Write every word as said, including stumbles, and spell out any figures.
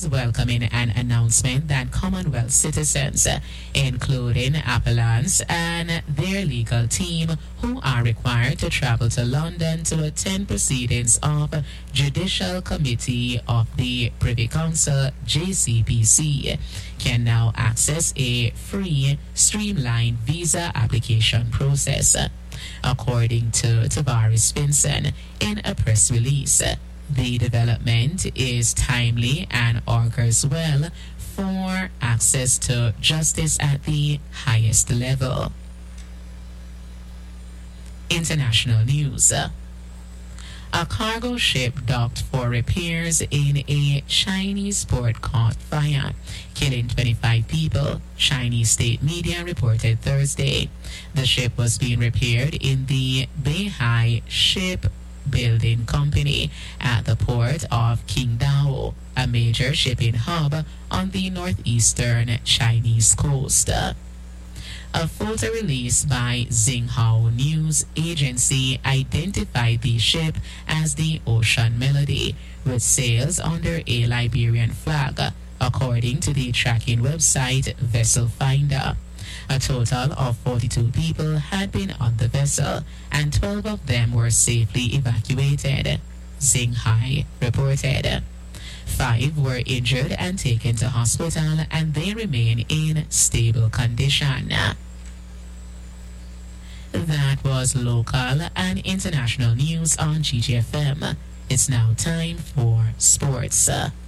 is welcoming an announcement that Commonwealth citizens, including appellants and their legal team, who are required to travel to London to attend proceedings of Judicial Committee of the Privy Council J C P C, can now access a free, streamlined visa application process. According to Tavares Vinson in a press release, the development is timely and augurs well for access to justice at the highest level. International news. A cargo ship docked for repairs in a Chinese port caught fire, killing twenty-five people, Chinese state media reported Thursday. The ship was being repaired in the Beihai Shipbuilding Company at the port of Qingdao, a major shipping hub on the northeastern Chinese coast. A photo released by Xinhua News Agency identified the ship as the Ocean Melody, with sails under a Liberian flag, according to the tracking website Vessel Finder. A total of forty-two people had been on the vessel, and twelve of them were safely evacuated, Xinhua reported. Five were injured and taken to hospital, and they remain in stable condition. That was local and international news on G G F M. It's now time for sports.